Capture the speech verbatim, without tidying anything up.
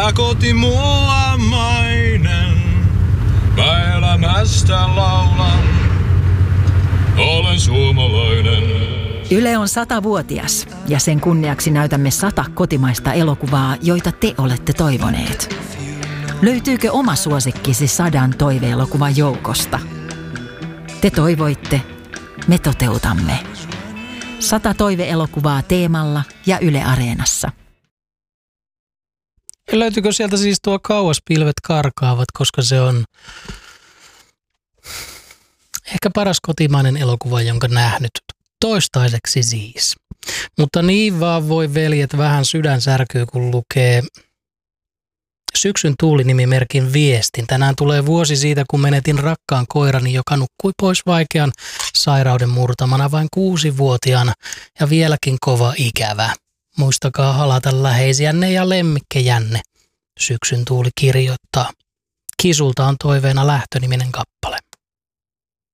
ja koti mulla mainen. Mä elämästä laulan, olen suomalainen. Yle on satavuotias ja sen kunniaksi näytämme sata kotimaista elokuvaa, joita te olette toivoneet. Löytyykö oma suosikkisi sadan toiveelokuvan joukosta? Te toivoitte, me toteutamme. Sata toiveelokuvaa Teemalla ja Yle Areenassa. Löytyykö sieltä siis tuo Kauas pilvet karkaavat, koska se on ehkä paras kotimainen elokuva, jonka nähnyt toistaiseksi siis. Mutta niin vaan voi veljet vähän sydän särkyy, kun lukee Syksyn tuulinimimerkin viestin. Tänään tulee vuosi siitä, kun menetin rakkaan koirani, joka nukkui pois vaikean sairauden murtamana vain kuusivuotiaana ja vieläkin kova ikävä. Muistakaa halata läheisiänne ja lemmikkejänne. Syksyn tuuli kirjoittaa. Kisulta on toiveena Lähtö-niminen kappale.